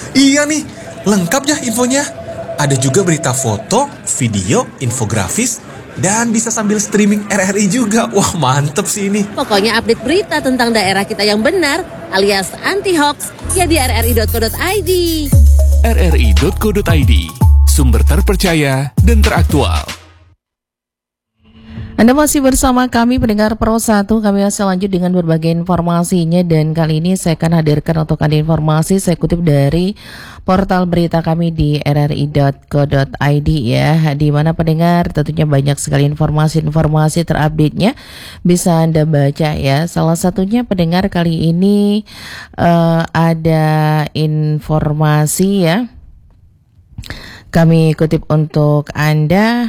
Iya nih, lengkap ya infonya. Ada juga berita foto, video, infografis, dan bisa sambil streaming RRI juga. Wah, mantep sih ini. Pokoknya update berita tentang daerah kita yang benar alias anti-hoax ya di rri.co.id. rri.co.id, sumber terpercaya dan teraktual. Anda masih bersama kami pendengar Pro 1, kami masih lanjut dengan berbagai informasinya dan kali ini saya akan hadirkan untuk Anda informasi saya kutip dari portal berita kami di rri.co.id ya, di mana pendengar tentunya banyak sekali informasi-informasi terupdate-nya bisa Anda baca ya. Salah satunya pendengar kali ini ada informasi ya, kami kutip untuk Anda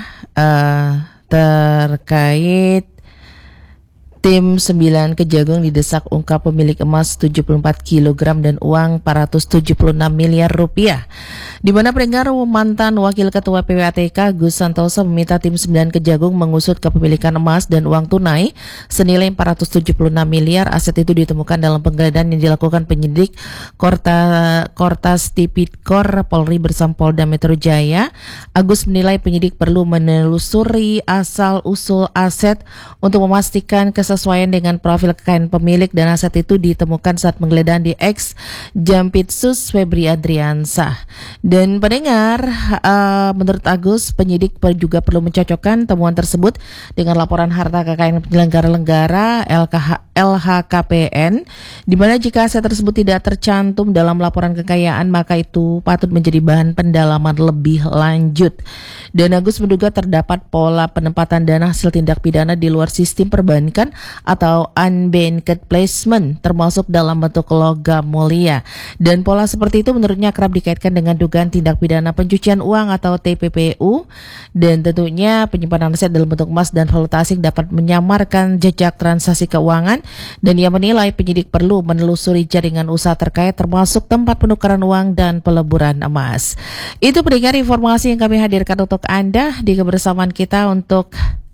terkait tim 9 Kejagung didesak ungkap pemilik emas 74 kg dan uang 476 miliar rupiah. Di mana pendengar mantan Wakil Ketua PPATK Gus Santoso meminta tim 9 Kejagung mengusut kepemilikan emas dan uang tunai senilai 476 miliar. Aset itu ditemukan dalam penggeledahan yang dilakukan penyidik Kortas Tipikor Polri bersama Polda Metro Jaya. Agus menilai penyidik perlu menelusuri asal-usul aset untuk memastikan kesesuaian dengan profil kekayaan pemilik dan aset itu ditemukan saat penggeledahan di ex Jampitsus Febri Adriansah. Dan pendengar, menurut Agus, penyidik juga perlu mencocokkan temuan tersebut dengan laporan harta kekayaan penyelenggara negara LHKPN, di mana jika aset tersebut tidak tercantum dalam laporan kekayaan maka itu patut menjadi bahan pendalaman lebih lanjut. Dan Agus menduga terdapat pola penempatan dana hasil tindak pidana di luar sistem perbankan atau unbanked placement termasuk dalam bentuk logam mulia. Dan pola seperti itu menurutnya kerap dikaitkan dengan dugaan tindak pidana pencucian uang atau TPPU, dan tentunya penyimpanan aset dalam bentuk emas dan valuta asing dapat menyamarkan jejak transaksi keuangan, dan ia menilai penyidik perlu menelusuri jaringan usaha terkait termasuk tempat penukaran uang dan peleburan emas. Itu pendengar informasi yang kami hadirkan untuk Anda di kebersamaan kita untuk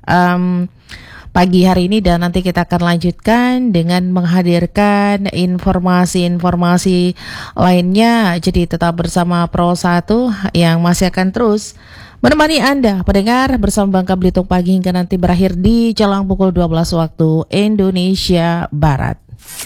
pagi hari ini, dan nanti kita akan lanjutkan dengan menghadirkan informasi-informasi lainnya. Jadi tetap bersama Pro 1 yang masih akan terus menemani Anda pendengar bersama Bangka Belitung pagi hingga nanti berakhir di jelang pukul 12 waktu Indonesia Barat.